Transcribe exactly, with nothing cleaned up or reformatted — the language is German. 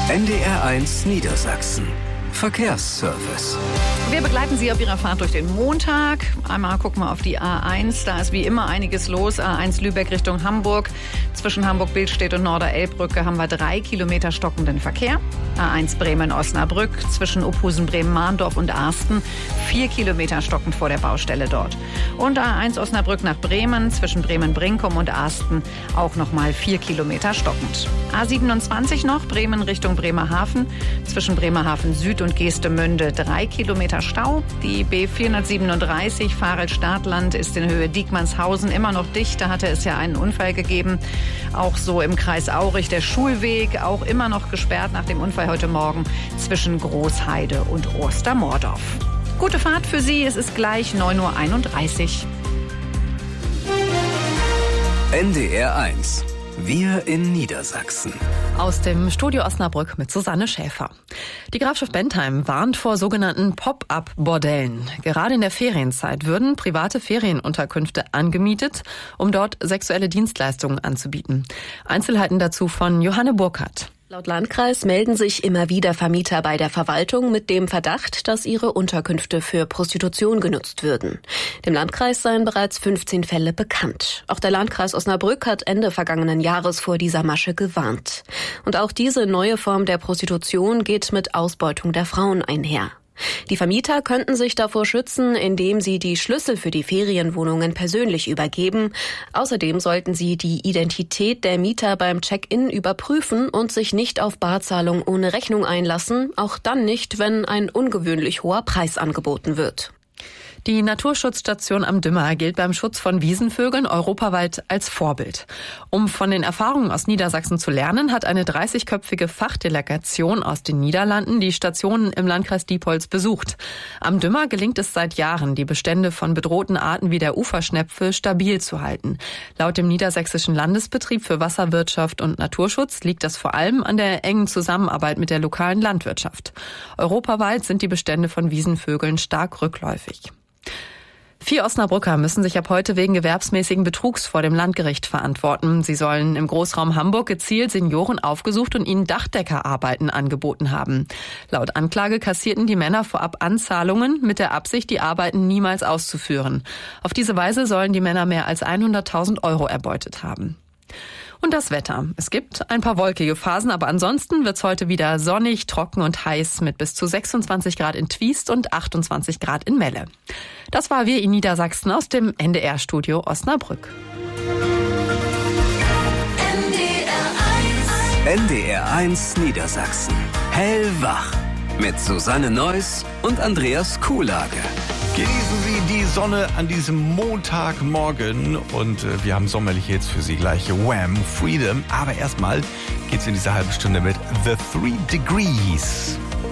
N D R eins Niedersachsen. Verkehrsservice. Wir begleiten Sie auf Ihrer Fahrt durch den Montag. Einmal gucken wir auf die A eins. Da ist wie immer einiges los. A eins Lübeck Richtung Hamburg. Zwischen Hamburg-Billstedt und Norder-Elbbrücke haben wir drei Kilometer stockenden Verkehr. A eins Bremen-Osnabrück. Zwischen Uphusen, Bremen-Mahndorf und Arsten. Vier Kilometer stockend vor der Baustelle dort. Und A eins Osnabrück nach Bremen. Zwischen Bremen-Brinkum und Arsten auch nochmal vier Kilometer stockend. A siebenundzwanzig noch. Bremen Richtung Bremerhaven. Zwischen Bremerhaven Süd und Geestemünde drei Kilometer Stau. Die B vierhundertsiebenunddreißig Farel-Startland ist in Höhe Diekmannshausen immer noch dicht. Da hatte es ja einen Unfall gegeben. Auch so im Kreis Aurich der Schulweg, auch immer noch gesperrt nach dem Unfall heute Morgen zwischen Großheide und Ostermoordorf. Gute Fahrt für Sie, es ist gleich neun Uhr einunddreißig. N D R eins. Wir in Niedersachsen. Aus dem Studio Osnabrück mit Susanne Schäfer. Die Grafschaft Bentheim warnt vor sogenannten Pop-up-Bordellen. Gerade in der Ferienzeit würden private Ferienunterkünfte angemietet, um dort sexuelle Dienstleistungen anzubieten. Einzelheiten dazu von Johanne Burkhardt. Laut Landkreis melden sich immer wieder Vermieter bei der Verwaltung mit dem Verdacht, dass ihre Unterkünfte für Prostitution genutzt würden. Dem Landkreis seien bereits fünfzehn Fälle bekannt. Auch der Landkreis Osnabrück hat Ende vergangenen Jahres vor dieser Masche gewarnt. Und auch diese neue Form der Prostitution geht mit Ausbeutung der Frauen einher. Die Vermieter könnten sich davor schützen, indem sie die Schlüssel für die Ferienwohnungen persönlich übergeben. Außerdem sollten sie die Identität der Mieter beim Check-in überprüfen und sich nicht auf Barzahlung ohne Rechnung einlassen, auch dann nicht, wenn ein ungewöhnlich hoher Preis angeboten wird. Die Naturschutzstation am Dümmer gilt beim Schutz von Wiesenvögeln europaweit als Vorbild. Um von den Erfahrungen aus Niedersachsen zu lernen, hat eine dreißigköpfige Fachdelegation aus den Niederlanden die Stationen im Landkreis Diepholz besucht. Am Dümmer gelingt es seit Jahren, die Bestände von bedrohten Arten wie der Uferschnepfe stabil zu halten. Laut dem Niedersächsischen Landesbetrieb für Wasserwirtschaft und Naturschutz liegt das vor allem an der engen Zusammenarbeit mit der lokalen Landwirtschaft. Europaweit sind die Bestände von Wiesenvögeln stark rückläufig. Vier Osnabrücker müssen sich ab heute wegen gewerbsmäßigen Betrugs vor dem Landgericht verantworten. Sie sollen im Großraum Hamburg gezielt Senioren aufgesucht und ihnen Dachdeckerarbeiten angeboten haben. Laut Anklage kassierten die Männer vorab Anzahlungen mit der Absicht, die Arbeiten niemals auszuführen. Auf diese Weise sollen die Männer mehr als hunderttausend Euro erbeutet haben. Und das Wetter. Es gibt ein paar wolkige Phasen, aber ansonsten wird's heute wieder sonnig, trocken und heiß mit bis zu sechsundzwanzig Grad in Twiest und achtundzwanzig Grad in Melle. Das war Wir in Niedersachsen aus dem N D R-Studio Osnabrück. N D R eins Niedersachsen. Hellwach. Mit Susanne Neuss und Andreas Kuhlage. Genießen Sie die Sonne an diesem Montagmorgen und äh, wir haben sommerliche Hits für Sie gleich. Wham! Freedom. Aber erstmal geht's in dieser halben Stunde mit The Three Degrees.